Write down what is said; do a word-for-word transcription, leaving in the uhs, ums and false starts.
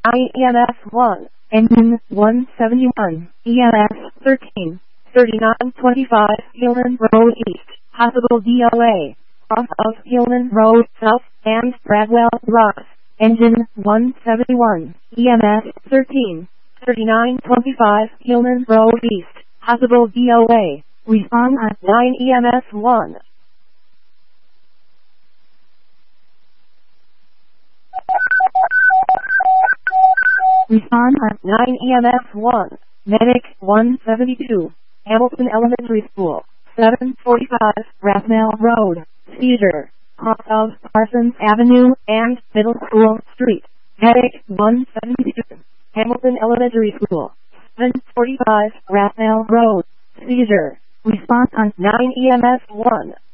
nine E M S one, engine one seventy-one, E M S thirteen, thirty-nine twenty-five, Hillman Road East, Hospital D L A, off of Hillman Road South, and Bradwell Rocks, engine one seventy-one, E M S thirteen, thirty-nine twenty-five, Hillman Road East, Hospital D L A, respond at nine E M S one. Respond at nine E M S one, Medic one seventy-two, Hamilton Elementary School, seven forty-five, Rathmell Road, seizure, off of Parsons Avenue and Middle School Street, Medic one seventy-two, Hamilton Elementary School, seven forty-five, Rathmell Road, seizure, response on nine E M S one.